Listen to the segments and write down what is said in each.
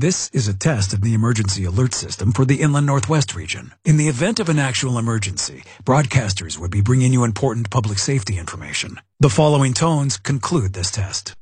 This is a test of the emergency alert system for the Inland Northwest region. In the event of an actual emergency, broadcasters would be bringing you important public safety information. The following tones conclude this test.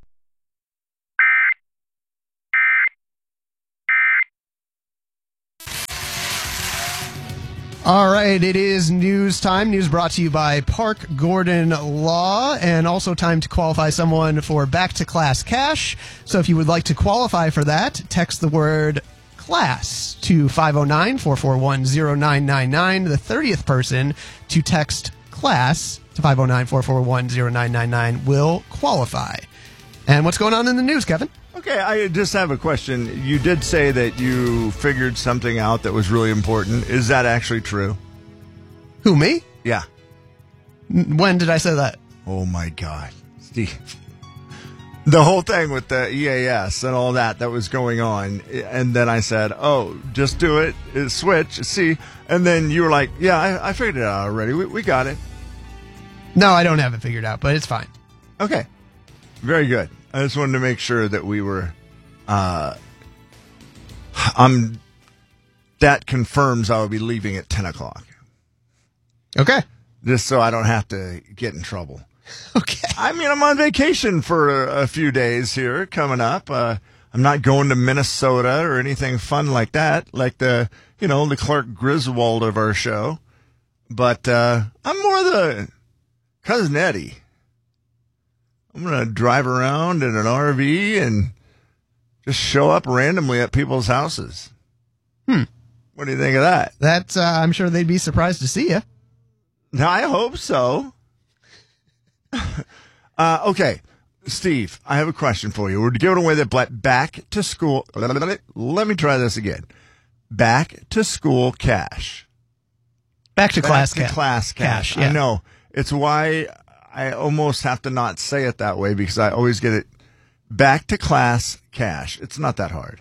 All right, it is news time. News brought to you by Park Gordon Law, and also time to qualify someone for Back to Class Cash. So if you would like to qualify for that, text the word CLASS to 509-441-0999. The 30th person to text CLASS to 509-441-0999 will qualify. And what's going on in the news, Kevin? Okay, I just have a question. You did say that you figured something out that was really important. Is that actually true? Who, me? Yeah. When did I say that? Oh, my God. Steve. The whole thing with the EAS and all that was going on. And then I said, oh, just do it. Switch. See. And then you were like, yeah, I figured it out already. We got it. No, I don't have it figured out, but it's fine. Okay. Very good. I just wanted to make sure that we were, that confirms I will be leaving at 10 o'clock. Okay. Just so I don't have to get in trouble. Okay. I mean, I'm on vacation for a few days here coming up. I'm not going to Minnesota or anything fun like that, like the Clark Griswold of our show. But I'm more the Cousin Eddie. I'm going to drive around in an RV and just show up randomly at people's houses. What do you think of that? That's, I'm sure they'd be surprised to see you. I hope so. Okay, Steve, I have a question for you. We're giving away the back to school. Let me try this again. Back to school cash. Back to class cash. Yeah. I know. It's why I almost have to not say it that way because I always get it back to class cash. It's not that hard.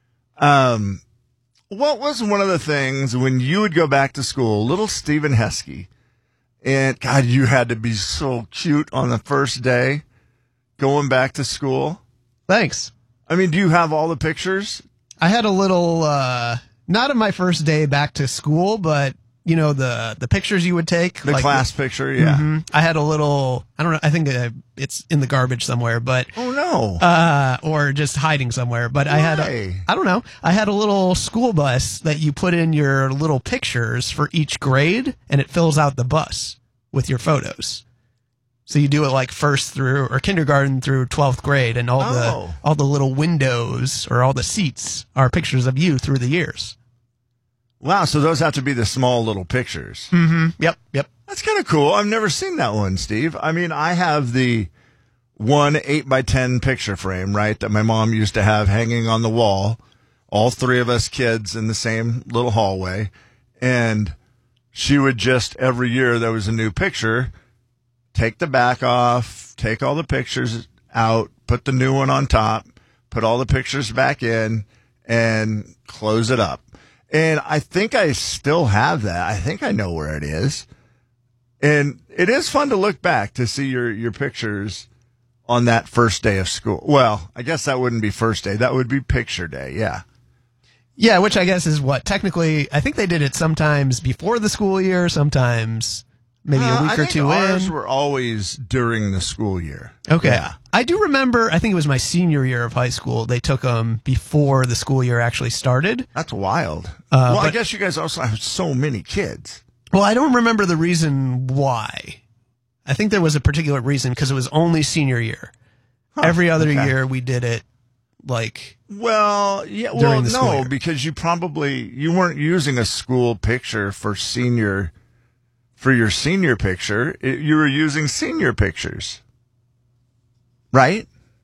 What was one of the things when you would go back to school, little Stephen Heskey, and God, you had to be so cute on the first day going back to school? Thanks. I mean, do you have all the pictures? I had a little, not of my first day back to school, but the pictures you would take. The class picture, yeah. Mm-hmm. I had a little, I don't know, I think it's in the garbage somewhere, but. Oh, no. Or just hiding somewhere. But Why? I don't know. I had a little school bus that you put in your little pictures for each grade, and it fills out the bus with your photos. So you do it like first through, or kindergarten through 12th grade, and all the little windows or all the seats are pictures of you through the years. Wow, so those have to be the small little pictures. Mm-hmm. Yep. That's kind of cool. I've never seen that one, Steve. I mean, I have the 8x10 picture frame, right, that my mom used to have hanging on the wall, all three of us kids in the same little hallway, and she would just, every year there was a new picture, take the back off, take all the pictures out, put the new one on top, put all the pictures back in, and close it up. And I think I still have that. I think I know where it is. And it is fun to look back to see your pictures on that first day of school. Well, I guess that wouldn't be first day. That would be picture day, yeah. Yeah, which I guess is what, technically, I think they did it sometimes before the school year, sometimes maybe a week or two ours in. Were always during the school year. Okay. Yeah. I do remember, I think it was my senior year of high school, they took them before the school year actually started. That's wild. I guess you guys also have so many kids. Well, I don't remember the reason why. I think there was a particular reason because it was only senior year. Every other year we did it like during the school year. Because you weren't using a school picture for your senior picture. You were using senior pictures. Right?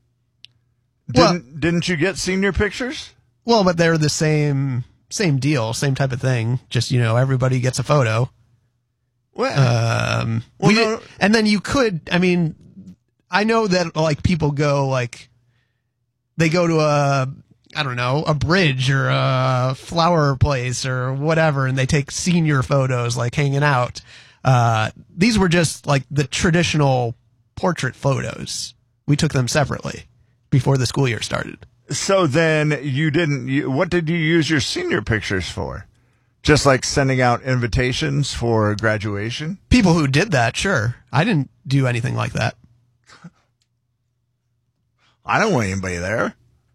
Didn't you get senior pictures? Well, but they're the same deal, same type of thing. Just, everybody gets a photo. Well, and then you could, I mean, I know that like people go like, they go to a bridge or a flower place or whatever, and they take senior photos like hanging out. These were just like the traditional portrait photos. We took them separately before the school year started. So then what did you use your senior pictures for? Just like sending out invitations for graduation? People who did that, sure. I didn't do anything like that. I don't want anybody there.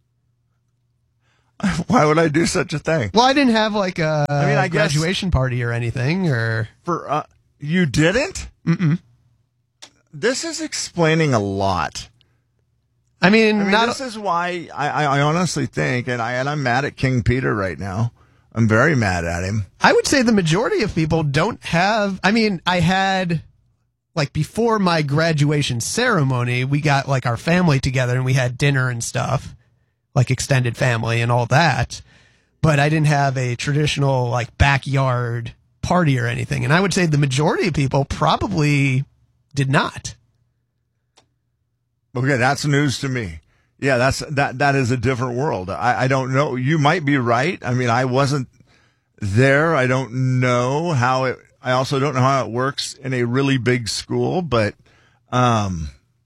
Why would I do such a thing? Well, I didn't have like a I guess graduation party or anything, or you didn't? Mm-mm. This is explaining a lot. I mean, this is why I honestly think, and I'm mad at King Peter right now. I'm very mad at him. I would say the majority of people don't have. I mean, I had, like, before my graduation ceremony, we got, like, our family together and we had dinner and stuff, like extended family and all that. But I didn't have a traditional, like, backyard party or anything. And I would say the majority of people probably did not. Okay, that's news to me. Yeah, that is a different world. I don't know. You might be right. I mean, I wasn't there. I don't know how it. I also don't know how it works in a really big school. But, man,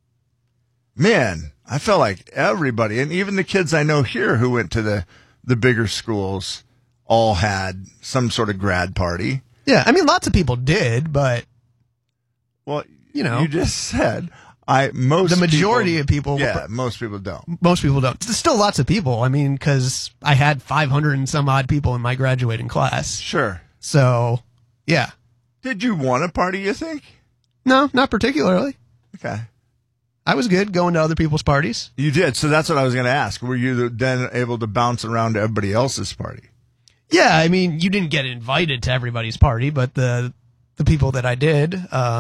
I felt like everybody, and even the kids I know here who went to the bigger schools, all had some sort of grad party. Yeah, I mean, lots of people did, but well, you just said. The majority of people. Yeah, most people don't. Most people don't. There's still lots of people. I mean, because I had 500 and some odd people in my graduating class. Sure. So, yeah. Did you want a party, you think? No, not particularly. Okay. I was good going to other people's parties. You did. So that's what I was going to ask. Were you then able to bounce around to everybody else's party? Yeah, I mean, you didn't get invited to everybody's party, but the people that I did,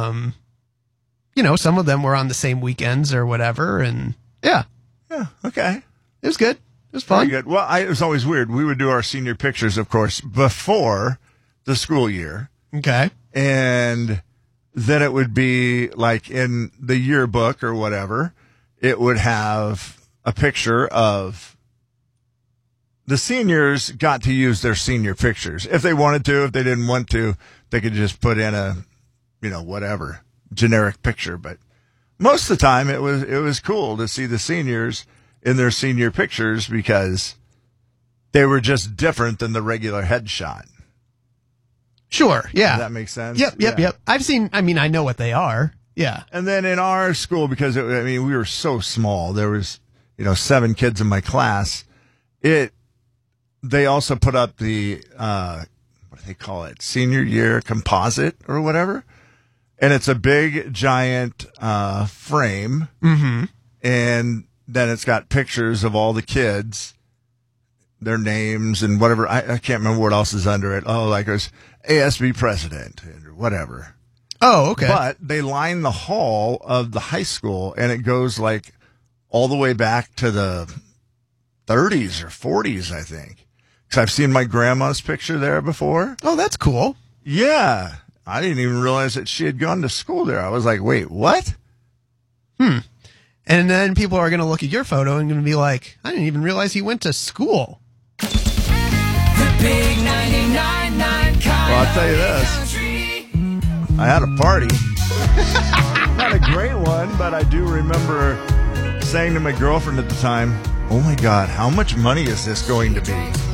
some of them were on the same weekends or whatever, and yeah. Yeah, okay. It was good. It was fun. Very good. Well, it was always weird. We would do our senior pictures, of course, before the school year. Okay. And then it would be like in the yearbook or whatever, it would have a picture of the seniors got to use their senior pictures. If they wanted to, if they didn't want to, they could just put in a, whatever, generic picture. But most of the time it was cool to see the seniors in their senior pictures because they were just different than the regular headshot. Sure, yeah. Does that make sense? Yep. I know what they are. Yeah. And then in our school, because we were so small, there was, 7 kids in my class. They also put up the, what do they call it? Senior year composite or whatever. And it's a big, giant, frame. Mm-hmm. And then it's got pictures of all the kids, their names and whatever. I can't remember what else is under it. Oh, like it was ASB president or whatever. Oh, okay. But they line the hall of the high school, and it goes like all the way back to the 30s or 40s, I think. Because I've seen my grandma's picture there before. Oh, that's cool. Yeah. I didn't even realize that she had gone to school there. I was like, wait, what? And then people are going to look at your photo and going to be like, I didn't even realize he went to school. The big 99.9 Well, I'll tell you this. I had a party. Not a great one, but I do remember saying to my girlfriend at the time, oh my God, how much money is this going to be?